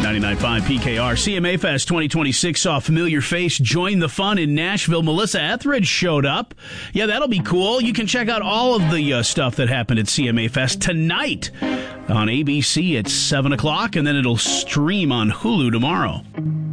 99.5 PKR. CMA Fest 2026 saw a familiar face join the fun in Nashville. Melissa Etheridge showed up. Yeah, that'll be cool. You can check out all of the stuff that happened at CMA Fest tonight on ABC at 7 o'clock, and then it'll stream on Hulu tomorrow.